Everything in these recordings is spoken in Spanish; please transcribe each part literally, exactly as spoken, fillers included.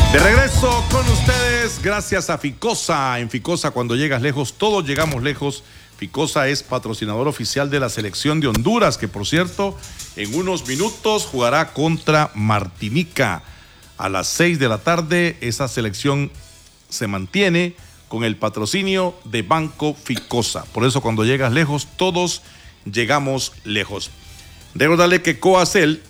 De regreso con ustedes, gracias a Ficosa. En Ficosa, cuando llegas lejos, todos llegamos lejos. Ficosa es patrocinador oficial de la selección de Honduras, que por cierto, en unos minutos jugará contra Martinica. A las seis de la tarde, esa selección se mantiene con el patrocinio de Banco Ficosa. Por eso, cuando llegas lejos, todos llegamos lejos. Recordarle que Coacel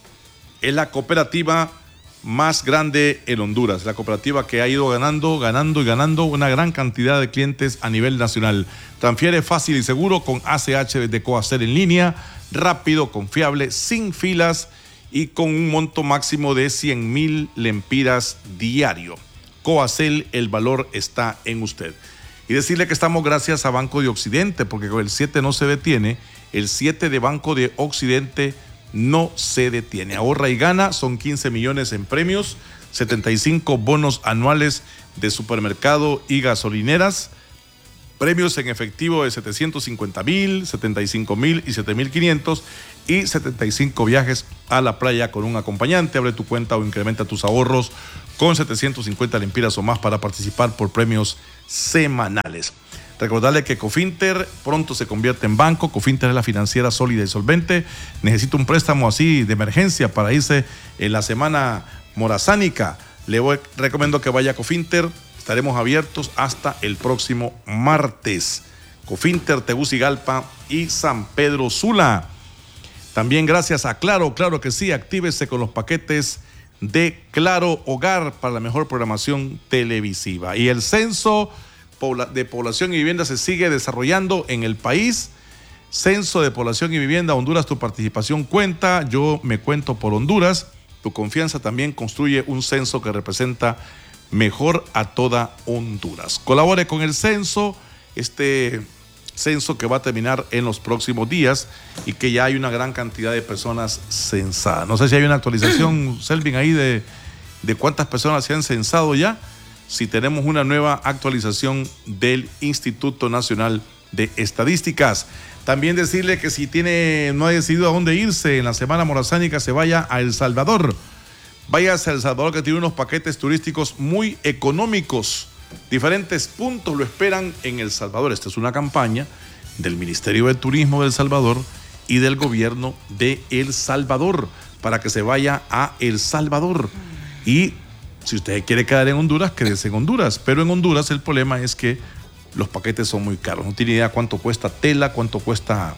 es la cooperativa más grande en Honduras, la cooperativa que ha ido ganando, ganando y ganando una gran cantidad de clientes a nivel nacional. Transfiere fácil y seguro con A C H de Coacel en línea, rápido, confiable, sin filas y con un monto máximo de cien mil lempiras diario. Coacel, el valor está en usted. Y decirle que estamos gracias a Banco de Occidente, porque con el siete no se detiene, el siete de Banco de Occidente no se detiene. Ahorra y gana, son quince millones en premios, setenta y cinco bonos anuales de supermercado y gasolineras, premios en efectivo de setecientos cincuenta mil, setenta y cinco mil y siete mil quinientos y setenta y cinco viajes a la playa con un acompañante. Abre tu cuenta o incrementa tus ahorros con setecientos cincuenta lempiras o más para participar por premios semanales. Recordarle que Cofinter pronto se convierte en banco. Cofinter es la financiera sólida y solvente. Necesita un préstamo así de emergencia para irse en la semana morazánica. Le voy, recomiendo que vaya a Cofinter. Estaremos abiertos hasta el próximo martes. Cofinter, Tegucigalpa y San Pedro Sula. También gracias a Claro, claro que sí, actívese con los paquetes de Claro Hogar para la mejor programación televisiva. Y el censo de población y vivienda se sigue desarrollando en el país. Censo de población y vivienda, Honduras, tu participación cuenta. Yo me cuento por Honduras. Tu confianza también construye un censo que representa mejor a toda Honduras. Colabore con el censo, este censo que va a terminar en los próximos días y que ya hay una gran cantidad de personas censadas. No sé si hay una actualización, Selvin, ahí de, de cuántas personas se han censado ya. Si tenemos una nueva actualización del Instituto Nacional de Estadísticas. También decirle que si tiene, no ha decidido a dónde irse en la semana morazánica, se vaya a El Salvador. Váyase a El Salvador, que tiene unos paquetes turísticos muy económicos. Diferentes puntos lo esperan en El Salvador. Esta es una campaña del Ministerio de Turismo de El Salvador y del gobierno de El Salvador para que se vaya a El Salvador. Y si usted quiere quedar en Honduras, quédese en Honduras. Pero en Honduras el problema es que los paquetes son muy caros. No tiene idea cuánto cuesta Tela, cuánto cuesta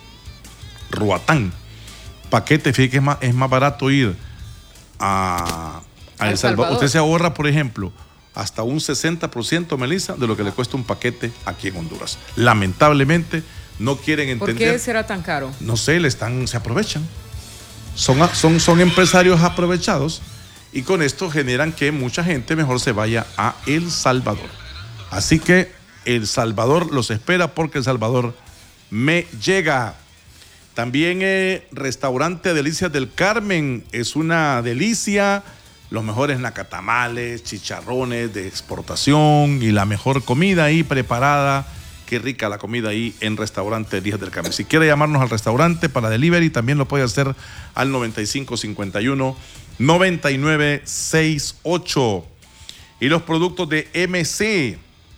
Roatán. Paquete, fíjate que es más, es más barato ir a, a El Salvador. Usted se ahorra, por ejemplo, hasta un sesenta por ciento, Melissa, de lo que le cuesta un paquete aquí en Honduras. Lamentablemente no quieren entender. ¿Por qué será tan caro? No sé, le están, se aprovechan. Son, son, son empresarios aprovechados. Y con esto generan que mucha gente mejor se vaya a El Salvador. Así que El Salvador los espera porque El Salvador me llega. También eh, restaurante Delicias del Carmen es una delicia. Los mejores nacatamales, chicharrones de exportación y la mejor comida ahí preparada. Qué rica la comida ahí en restaurante Delicias del Carmen. Si quiere llamarnos al restaurante para delivery, también lo puede hacer al noventa y cinco cincuenta y uno noventa y nueve sesenta y ocho. Y los productos de M C,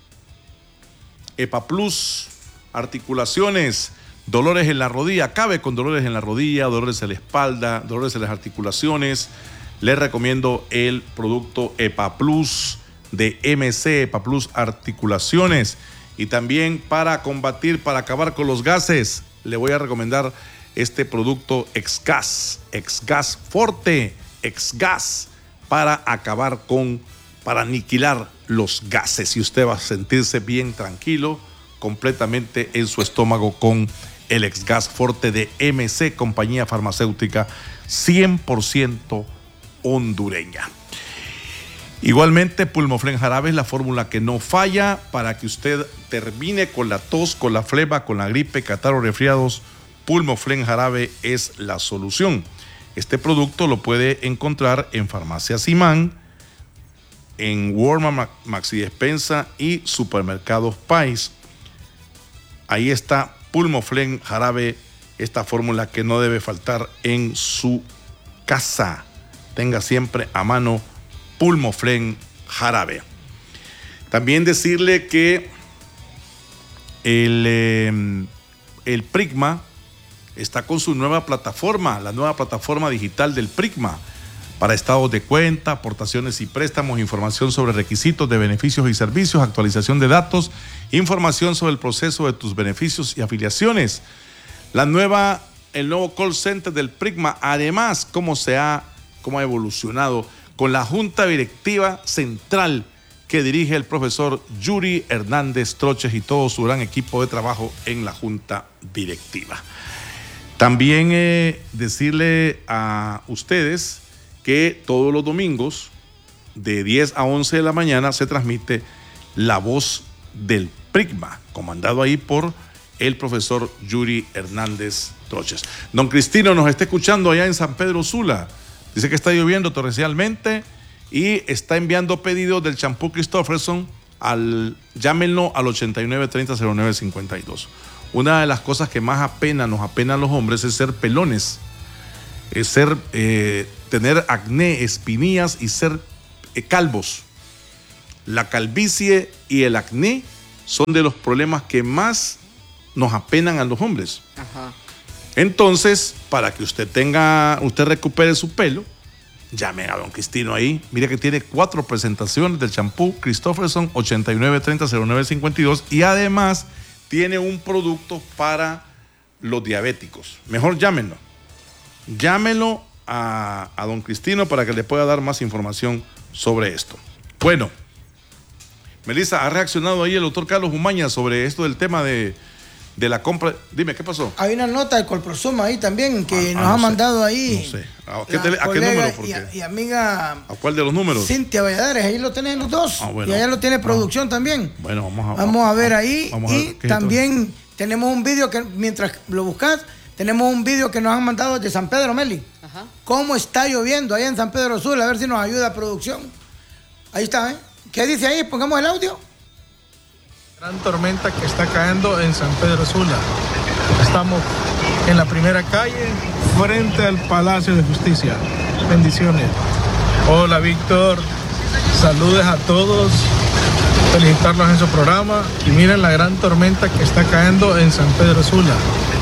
EPA Plus, articulaciones, dolores en la rodilla, acabe con dolores en la rodilla, dolores en la espalda, dolores en las articulaciones. Les recomiendo el producto EPA Plus de M C, EPA Plus Articulaciones. Y también para combatir, para acabar con los gases, le voy a recomendar este producto Exgas, Exgas Forte, Exgas, para acabar con, para aniquilar los gases. Y usted va a sentirse bien tranquilo, completamente en su estómago con el Exgas Forte de M C, compañía farmacéutica cien por ciento hondureña. Igualmente, Pulmoflen Jarabe es la fórmula que no falla para que usted termine con la tos, con la flema, con la gripe, catarro, resfriados. Pulmoflen Jarabe es la solución. Este producto lo puede encontrar en Farmacia Simán, en Walmart, Maxi Despensa y Supermercados Pais. Ahí está Pulmoflen Jarabe, esta fórmula que no debe faltar en su casa. Tenga siempre a mano Pulmofren jarabe. También decirle que el, eh, el Prigma está con su nueva plataforma, la nueva plataforma digital del Prigma, para estados de cuenta, aportaciones y préstamos, información sobre requisitos de beneficios y servicios, actualización de datos, información sobre el proceso de tus beneficios y afiliaciones. La nueva, el nuevo call center del Prigma, además, cómo se ha, cómo ha evolucionado con la Junta Directiva Central que dirige el profesor Yuri Hernández Troches y todo su gran equipo de trabajo en la Junta Directiva. También eh, decirle a ustedes que todos los domingos de diez a once de la mañana se transmite La Voz del Prigma, comandado ahí por el profesor Yuri Hernández Troches. Don Cristino nos está escuchando allá en San Pedro Sula. Dice que está lloviendo torrencialmente y está enviando pedidos del champú Christofferson al, llámenlo al ochenta y nueve treinta cero nueve cincuenta y dos. Una de las cosas que más apena, nos apena a los hombres es ser pelones, es ser, eh, tener acné, espinillas y ser eh, calvos. La calvicie y el acné son de los problemas que más nos apenan a los hombres. Ajá. Entonces, para que usted tenga, usted recupere su pelo, llame a don Cristino ahí. Mire que tiene cuatro presentaciones del champú Christofferson ochenta y nueve treinta cero nueve cincuenta y dos y además tiene un producto para los diabéticos. Mejor llámenlo. Llámelo a, a don Cristino para que le pueda dar más información sobre esto. Bueno, Melissa, ¿ha reaccionado ahí el doctor Carlos Umaña sobre esto del tema de, de la compra? Dime, ¿qué pasó? Hay una nota de Colprosuma ahí también que ah, nos ah, no ha sé, mandado ahí. No sé. ¿A qué, tele, ¿a qué número? Porque, y, y amiga. ¿A cuál de los números? Cintia Valladares, ahí lo tienen los dos. Ah, bueno. Y allá lo tiene producción ah, también. Bueno, vamos a, vamos a ver ahí. Vamos a ver, y también tenemos un vídeo que, mientras lo buscas, tenemos un vídeo que nos han mandado de San Pedro, Meli. Ajá. ¿Cómo está lloviendo allá en San Pedro Sur? A ver si nos ayuda a producción. Ahí está, ¿eh? ¿Qué dice ahí? Pongamos el audio. Gran tormenta que está cayendo en San Pedro Sula. Estamos en la primera calle, frente al Palacio de Justicia. Bendiciones. Hola, Víctor. Saludes a todos. Felicitarlos en su programa. Y miren la gran tormenta que está cayendo en San Pedro Sula.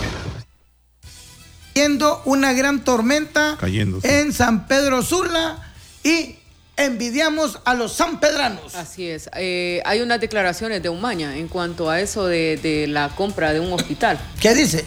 Viendo una gran tormenta cayendo, sí, en San Pedro Sula y envidiamos a los sanpedranos. Así es. Eh, hay unas declaraciones de Umaña en cuanto a eso de, de la compra de un hospital. ¿Qué dice?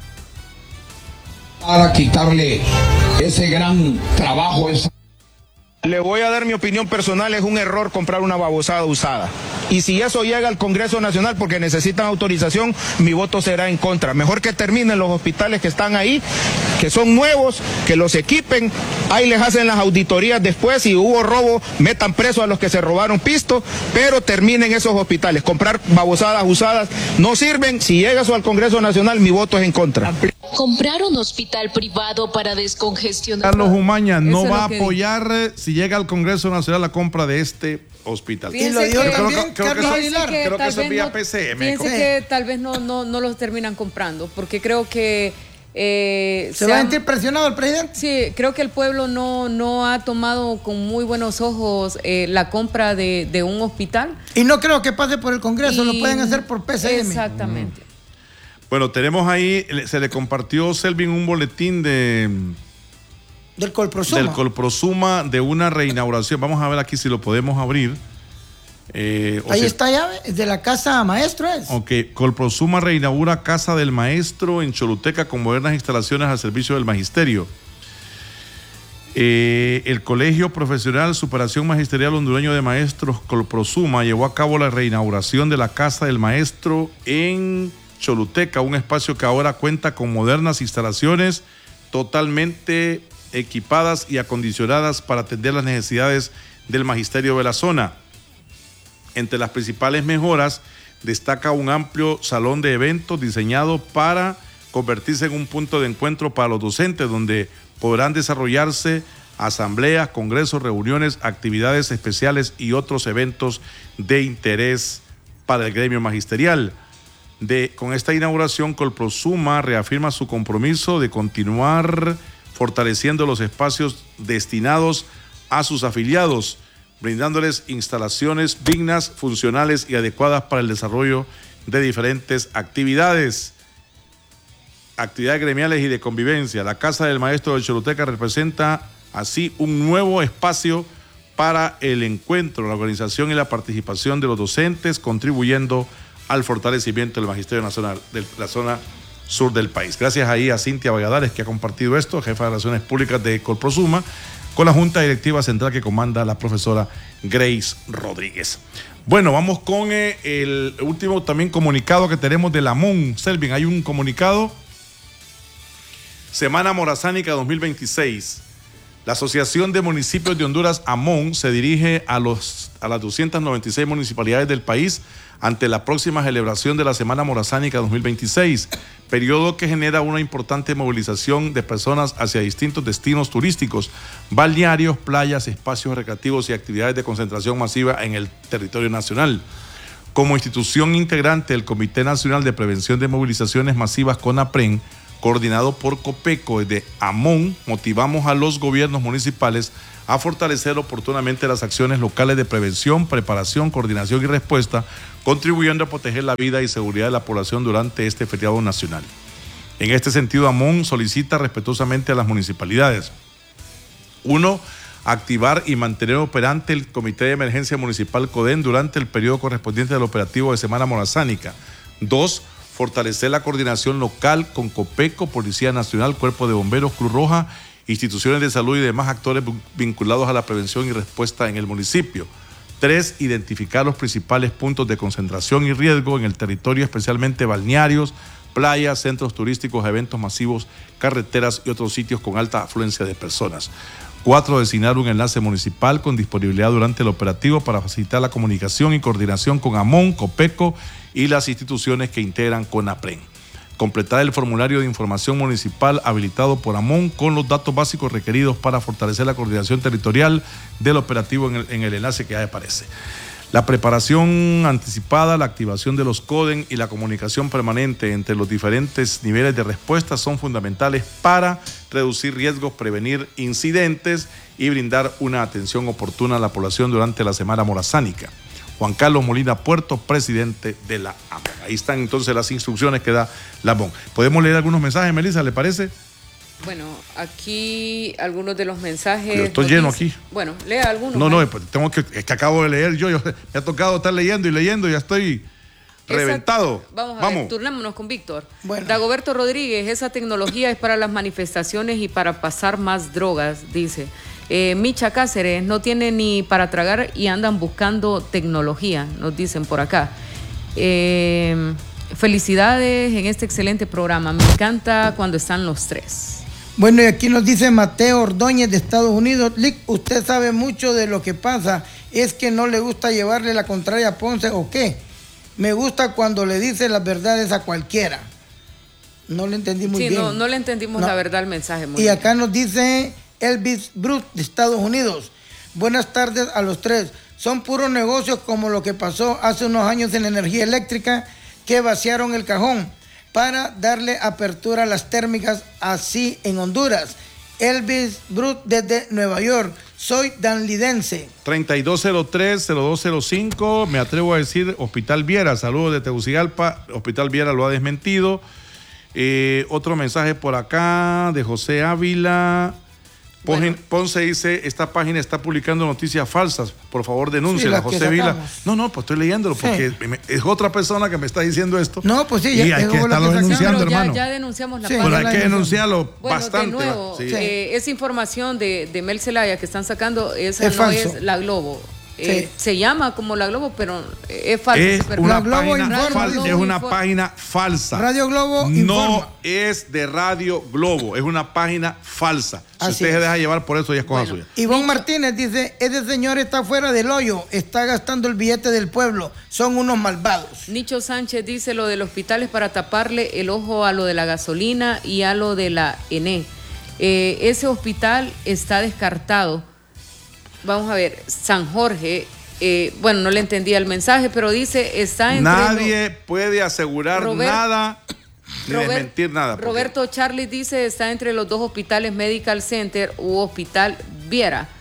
Para quitarle ese gran trabajo. Esa... Le voy a dar mi opinión personal, es un error comprar una babosada usada. Y si eso llega al Congreso Nacional porque necesitan autorización, mi voto será en contra. Mejor que terminen los hospitales que están ahí, que son nuevos, que los equipen, ahí les hacen las auditorías después, si hubo robo, metan preso a los que se robaron pisto, pero terminen esos hospitales. Comprar babosadas usadas no sirven, si llega eso al Congreso Nacional, mi voto es en contra. Comprar un hospital privado para descongestionar. Carlos Umaña no va a apoyar eh, si llega al Congreso Nacional la compra de este hospital. Y lo dijo creo, también creo, creo Carlos que Aguilar. Que creo que eso es vía no, P C M. Fíjense que tal vez no, no, no los terminan comprando, porque creo que eh, se, se va a sentir presionado el presidente. Sí, creo que el pueblo no, no ha tomado con muy buenos ojos eh, la compra de, de un hospital. Y no creo que pase por el Congreso, y, lo pueden hacer por P C M. Exactamente. Mm. Bueno, tenemos ahí, se le compartió, Selvin, un boletín de... Del Colprosuma. Del Colprosuma, de una reinauguración. Vamos a ver aquí si lo podemos abrir. Eh, Ahí sea, está ya, de la Casa Maestro es. Ok, Colprosuma reinaugura Casa del Maestro en Choluteca con modernas instalaciones al servicio del magisterio. Eh, el Colegio Profesional Superación Magisterial Hondureño de Maestros Colprosuma llevó a cabo la reinauguración de la Casa del Maestro en Choluteca, un espacio que ahora cuenta con modernas instalaciones totalmente equipadas y acondicionadas para atender las necesidades del magisterio de la zona. Entre las principales mejoras destaca un amplio salón de eventos diseñado para convertirse en un punto de encuentro para los docentes, donde podrán desarrollarse asambleas, congresos, reuniones, actividades especiales y otros eventos de interés para el gremio magisterial. De, con esta inauguración, Colprosuma reafirma su compromiso de continuar fortaleciendo los espacios destinados a sus afiliados, brindándoles instalaciones dignas, funcionales y adecuadas para el desarrollo de diferentes actividades. Actividades gremiales y de convivencia. La Casa del Maestro de Choluteca representa así un nuevo espacio para el encuentro, la organización y la participación de los docentes, contribuyendo al fortalecimiento del Magisterio Nacional de la zona sur del país. Gracias ahí a Cintia Valladares, que ha compartido esto, jefa de Relaciones Públicas de Colprosuma, con la Junta Directiva Central que comanda la profesora Grace Rodríguez. Bueno, vamos con eh, el último también comunicado que tenemos de la M O N. Selvin, hay un comunicado. Semana Morazánica dos mil veintiséis. La Asociación de Municipios de Honduras, A M O N, se dirige a, los, a las doscientas noventa y seis municipalidades del país ante la próxima celebración de la Semana Morazánica dos mil veintiséis, periodo que genera una importante movilización de personas hacia distintos destinos turísticos, balnearios, playas, espacios recreativos y actividades de concentración masiva en el territorio nacional. Como institución integrante del Comité Nacional de Prevención de Movilizaciones Masivas, CONAPREN, coordinado por COPECO de A M O N, motivamos a los gobiernos municipales a fortalecer oportunamente las acciones locales de prevención, preparación, coordinación y respuesta, contribuyendo a proteger la vida y seguridad de la población durante este feriado nacional. En este sentido, A M O N solicita respetuosamente a las municipalidades: uno, activar y mantener operante el Comité de Emergencia Municipal CODEN durante el periodo correspondiente del operativo de Semana Morazánica. dos, fortalecer la coordinación local con COPECO, Policía Nacional, Cuerpo de Bomberos, Cruz Roja, instituciones de salud y demás actores vinculados a la prevención y respuesta en el municipio. Tres, identificar los principales puntos de concentración y riesgo en el territorio, especialmente balnearios, playas, centros turísticos, eventos masivos, carreteras y otros sitios con alta afluencia de personas. Cuatro, designar un enlace municipal con disponibilidad durante el operativo para facilitar la comunicación y coordinación con A M O N, COPECO y las instituciones que integran CONAPREN. Completar el formulario de información municipal habilitado por A M O N con los datos básicos requeridos para fortalecer la coordinación territorial del operativo en el, en el enlace que ahí aparece. La preparación anticipada, la activación de los CODEN y la comunicación permanente entre los diferentes niveles de respuesta son fundamentales para reducir riesgos, prevenir incidentes y brindar una atención oportuna a la población durante la Semana Morazánica. Juan Carlos Molina Puerto, presidente de la A M O N. Ahí están entonces las instrucciones que da la A M O N. ¿Podemos leer algunos mensajes, Melissa, le parece? Bueno, aquí algunos de los mensajes. Yo estoy lleno dice, aquí. Bueno, lea algunos. No, no, pues tengo que, es que acabo de leer yo, yo, me ha tocado estar leyendo y leyendo, ya estoy esa, reventado. Vamos a vamos. ver, turnémonos con Víctor. Bueno. Dagoberto Rodríguez, esa tecnología es para las manifestaciones y para pasar más drogas, dice. Eh, Micha Cáceres, no tiene ni para tragar y andan buscando tecnología, nos dicen por acá. Eh, felicidades en este excelente programa, me encanta cuando están los tres. Bueno, y aquí nos dice Mateo Ordóñez de Estados Unidos: Lick, usted sabe mucho de lo que pasa, ¿es que no le gusta llevarle la contraria a Ponce o qué? Me gusta cuando le dice las verdades a cualquiera. No le entendí muy sí, bien. Sí, no, no le entendimos no. la verdad al mensaje. Muy y bien. acá nos dice Elvis Brut de Estados Unidos: buenas tardes a los tres. Son puros negocios como lo que pasó hace unos años en energía eléctrica, que vaciaron el cajón para darle apertura a las térmicas así en Honduras. Elvis Brut desde Nueva York. Soy danlidense. treinta y dos cero tres cero dos cero cinco, me atrevo a decir Hospital Viera. Saludos de Tegucigalpa. Hospital Viera lo ha desmentido. Eh, otro mensaje por acá de José Ávila. Bueno. Ponce dice: esta página está publicando noticias falsas, por favor denúnciela. Sí, José Vila. No, no, pues estoy leyéndolo porque sí. me, es otra persona que me está diciendo esto. No, pues sí, y ya hay que estarlo denunciando, no, ya, hermano. Ya denunciamos la sí, página. Pero hay que denunciarlo bueno, bastante. De nuevo, sí. eh, esa información de, de Mel Zelaya que están sacando, esa es no falso. es la Globo. Sí. Eh, se llama como la Globo, pero es falso. Es una, Globo página, informa, fal Globo es una informa. página falsa. Radio Globo no informa. es de Radio Globo, es una página falsa. Si Así usted es. se deja llevar por eso, ya es cosa Bueno. suya. Ivonne Martínez dice: ese señor está fuera del hoyo, está gastando el billete del pueblo, son unos malvados. Nicho Sánchez dice lo del hospital es para taparle el ojo a lo de la gasolina y a lo de la E N E. Eh, ese hospital está descartado. Vamos a ver, San Jorge, eh, bueno, no le entendía el mensaje, pero dice, está entre Nadie lo... puede asegurar Robert... nada ni Robert... desmentir nada. Porque... Roberto Charlie dice, está entre los dos hospitales Medical Center u Hospital Viera.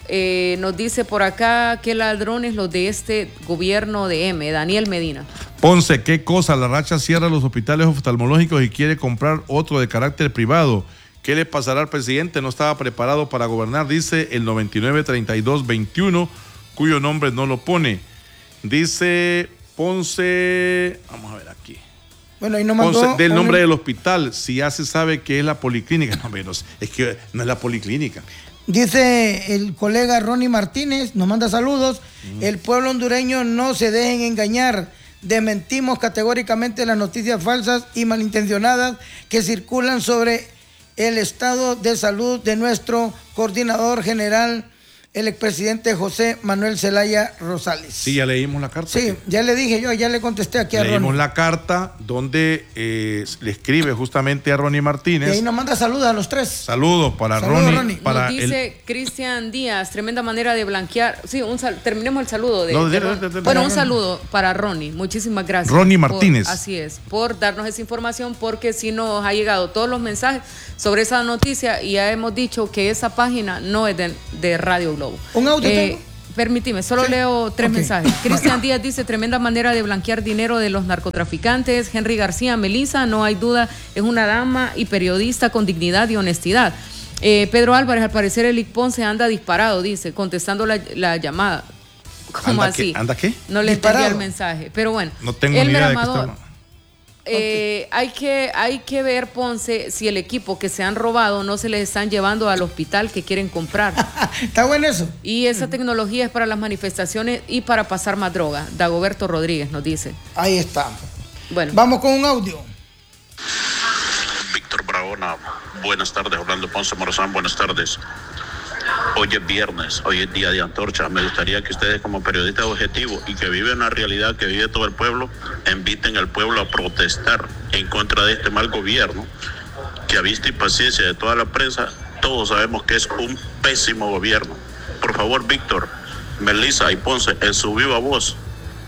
Eh, nos dice por acá, qué ladrones los de este gobierno de M, Daniel Medina. Ponce, qué cosa, la racha cierra los hospitales oftalmológicos y quiere comprar otro de carácter privado. ¿Qué le pasará al presidente? No estaba preparado para gobernar, dice el noventa y nueve treinta y dos veintiuno, cuyo nombre no lo pone. Dice Ponce, vamos a ver aquí. Bueno, ahí no mandó Ponce, del nombre un... del hospital, si ya se sabe que es la policlínica. No, menos, es que no es la policlínica. Dice el colega Ronnie Martínez, nos manda saludos. Mm. El pueblo hondureño no se dejen engañar. Desmentimos categóricamente las noticias falsas y malintencionadas que circulan sobre el estado de salud de nuestro coordinador general, el expresidente José Manuel Zelaya Rosales. Sí, ya leímos la carta. Sí, ya le dije yo, ya le contesté aquí a Ronnie. Leímos la carta donde eh, le escribe justamente a Ronnie Martínez. Y ahí nos manda saludos a los tres. Saludos para Saludos, Ronnie. Ronnie. Para nos dice Cristian Díaz, tremenda manera de blanquear. Sí, un sal, terminemos el saludo. De, No, de, de, de, de, de, bueno, de, un saludo para Ronnie. Muchísimas gracias. Ronnie Martínez. Por, así es, por darnos esa información, porque sí nos ha llegado todos los mensajes sobre esa noticia y ya hemos dicho que esa página no es de, de Radio Globo. ¿Un audio eh, tengo? Permíteme, solo sí. leo tres okay. mensajes. Cristian Díaz dice, tremenda manera de blanquear dinero de los narcotraficantes. Henry García, Melissa, no hay duda, es una dama y periodista con dignidad y honestidad. Eh, Pedro Álvarez, al parecer el I C Ponce anda disparado, dice, contestando la, la llamada. ¿Cómo ¿Anda así? Qué? ¿Anda qué? No le entendí el mensaje, pero bueno. No tengo ni idea de qué está... Eh, hay que hay que ver, Ponce, si el equipo que se han robado no se les están llevando al hospital que quieren comprar. Está bueno eso. Y esa tecnología es para las manifestaciones y para pasar más droga. Dagoberto Rodríguez nos dice. Ahí está. Bueno. Vamos con un audio. Víctor Barahona, buenas tardes. Orlando Ponce Morazán, buenas tardes. Hoy es viernes, hoy es día de antorcha. Me gustaría que ustedes, como periodistas objetivos y que viven la realidad que vive todo el pueblo, inviten al pueblo a protestar en contra de este mal gobierno, que a vista y paciencia de toda la prensa, todos sabemos que es un pésimo gobierno. Por favor, Víctor, Melissa y Ponce, en su viva voz,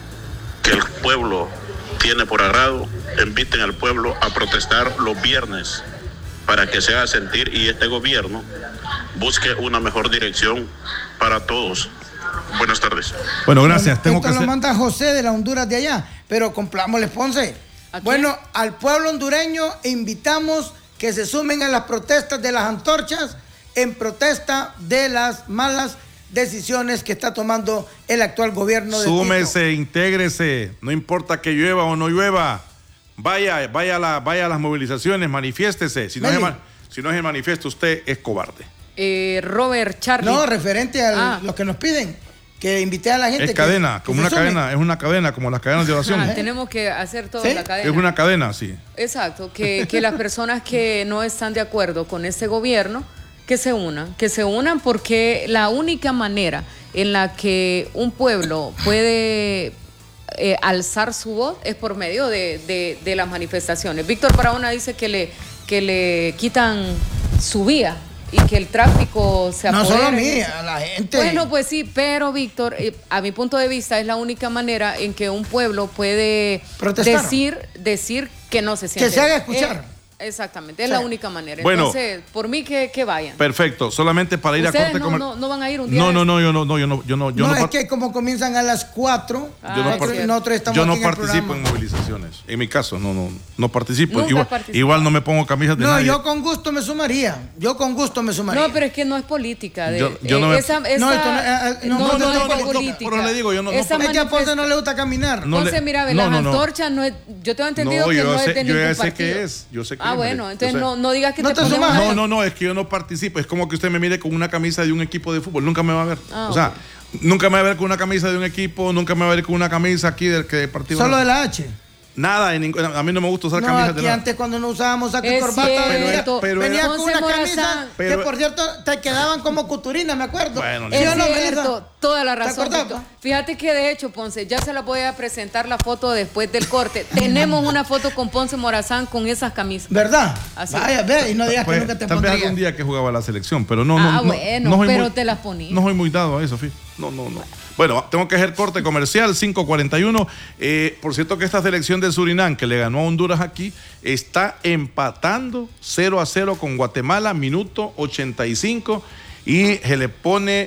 que el pueblo tiene por agrado, inviten al pueblo a protestar los viernes para que se haga sentir y este gobierno busque una mejor dirección para todos. Buenas tardes. Bueno, gracias. Tengo Esto que lo hacer... manda José de la Honduras de allá, pero complámosle, Ponce. Bueno, al pueblo hondureño invitamos que se sumen a las protestas de las antorchas en protesta de las malas decisiones que está tomando el actual gobierno de Súmese, Tito. Intégrese, no importa que llueva o no llueva. Vaya, vaya a, la, vaya a las movilizaciones, manifiéstese. Si no, es el, si no es el manifiesto, usted es cobarde. Eh, Robert Charlie. No, referente a ah. lo que nos piden, que invite a la gente. Es cadena, que, como que una cadena, es una cadena, como las cadenas de oración. Ah, tenemos que hacer toda ¿Sí? la cadena. Es una cadena, sí. Exacto, que, que las personas que no están de acuerdo con este gobierno, que se unan, que se unan porque la única manera en la que un pueblo puede eh, alzar su voz es por medio de, de, de las manifestaciones. Víctor Barahona dice que le, que le quitan su vía y que el tráfico se apodera. No solo a mí, a la gente. Bueno, pues sí, pero Víctor, eh, a mi punto de vista es la única manera en que un pueblo puede protestar, decir, decir que no se siente. Que se haga escuchar. Eh, Exactamente, es sí. la única manera. Bueno, entonces, por mí que, que vayan. Perfecto, solamente para ir ¿Ustedes a corte no, comercial. No, no van a ir un día. No, no, no, yo no, no, yo no, yo no, yo no, no. es part... que como comienzan a las cuatro, ah, yo no, nosotros, part... nosotros estamos yo no aquí participo en, en movilizaciones. En mi caso, no, no, no participo. Nunca Igual, igual no me pongo camisas de no, nadie. yo con gusto me sumaría. Yo con gusto me sumaría. No, pero es que no es política. De, yo, yo eh, no me... esa, esa, no, esto no, eh, no, no, no, no, no, es no, política. Pero le digo, yo no. Esa no es que a Ponce no le gusta caminar. No Ponce, le... mira, ve, no, las no, no. antorchas no es. Yo tengo entendido no, que yo no sé, es de yo ningún ya sé partido. qué es. Yo sé qué ah, es. bueno, entonces sé. no, no digas que no te te ponemos sumas. No, no, no, es que yo no participo. Es como que usted me mire con una camisa de un equipo de fútbol. Nunca me va a ver. Ah, o sea, okay. nunca me va a ver con una camisa de un equipo, nunca me va a ver con una camisa aquí del que de partido. Solo de la H. Nada, en ningún, a mí no me gusta usar no, camisas aquí de nada. antes cuando no usábamos saco es y corbata, cierto, venía, pero venía era, con una Ponce camisa Morazán, que por cierto te quedaban como cuturinas, me acuerdo. Bueno, es ¿Sí o no, cierto, Melissa? toda la razón. ¿Te acordás? Fíjate que de hecho, Ponce, ya se la voy a presentar la foto después del corte. Tenemos una foto con Ponce Morazán con esas camisas. ¿Verdad? Así. Vaya, ve, y no digas pues, que nunca te tal vez pondrías. algún día que jugaba la selección, pero no, Ah, no, no. bueno, no soy pero muy, te las poní. No soy muy dado a eso, Fi. No, no, no. Bueno, tengo que hacer corte comercial, cinco cuarenta y uno. Eh, por cierto que esta selección de Surinam, que le ganó a Honduras aquí, está empatando cero a cero con Guatemala, minuto ochenta y cinco, y se le pone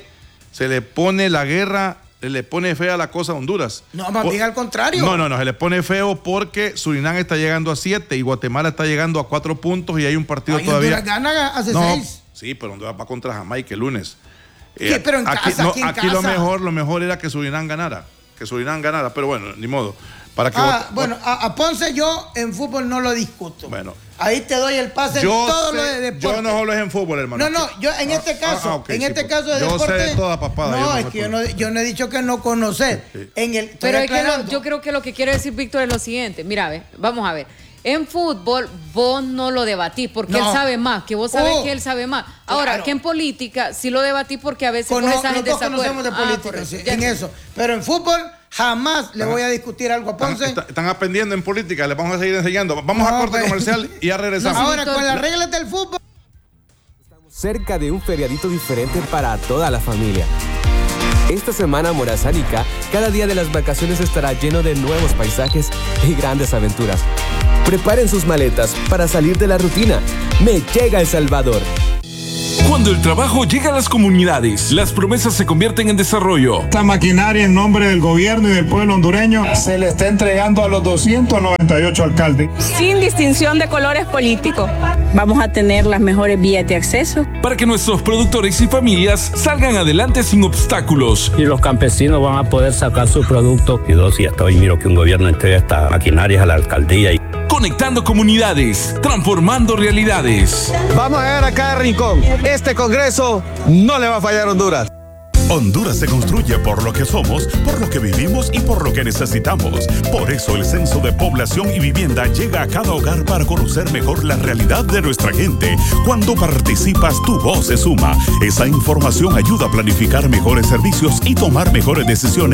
se le pone la guerra, le pone fea la cosa a Honduras. No, más bien al contrario. No, no, no, se le pone feo porque Surinam está llegando a siete y Guatemala está llegando a cuatro puntos y hay un partido Ay, todavía. Honduras gana hace no, seis. Sí, pero Honduras va contra Jamaica el lunes. Sí, eh, pero en aquí, casa, no, aquí, en aquí casa. lo mejor, lo mejor era que Surinam ganara, que Surinam ganara, pero bueno, ni modo. Para que ah, vos, bueno, a, a Ponce yo en fútbol no lo discuto. Bueno. Ahí te doy el pase en todo sé, lo de deporte. Yo no hablo en fútbol, hermano. No, no, yo en este caso, ah, ah, okay, en sí, este caso de yo deporte. Yo sé de toda papada. No, es que yo no, yo no he dicho que no conocer. Sí, sí. En el, pero es que no, yo creo que lo que quiere decir Víctor es lo siguiente. Mira, ve, vamos a ver. En fútbol vos no lo debatís porque no. él sabe más, que vos sabés oh, que él sabe más. Ahora, claro. que en política sí lo debatís porque a veces Cono, vos estás en desacuerdo. Conocemos de política, ah, sí, en eso. Pero en fútbol jamás le voy a discutir algo a Ponce. Están, están aprendiendo en política, les vamos a seguir enseñando. Vamos no, a corte pues. comercial y ya regresamos. No, ahora, con las reglas del fútbol. Estamos cerca de un feriadito diferente para toda la familia. Esta semana Morazánica, cada día de las vacaciones estará lleno de nuevos paisajes y grandes aventuras. Preparen sus maletas para salir de la rutina. Me llega El Salvador. Cuando el trabajo llega a las comunidades, las promesas se convierten en desarrollo. Esta maquinaria en nombre del gobierno y del pueblo hondureño se le está entregando a los doscientos noventa y ocho alcaldes. Sin distinción de colores políticos. Vamos a tener las mejores vías de acceso. Para que nuestros productores y familias salgan adelante sin obstáculos. Y los campesinos van a poder sacar su producto. Y yo sí estoy, miro que un gobierno entrega estas maquinarias a la alcaldía. Y... Conectando comunidades, transformando realidades. Vamos a ver a cada rincón. Este Congreso no le va a fallar a Honduras. Honduras se construye por lo que somos, por lo que vivimos y por lo que necesitamos. Por eso el Censo de Población y Vivienda llega a cada hogar para conocer mejor la realidad de nuestra gente. Cuando participas, tu voz se suma. Esa información ayuda a planificar mejores servicios y tomar mejores decisiones.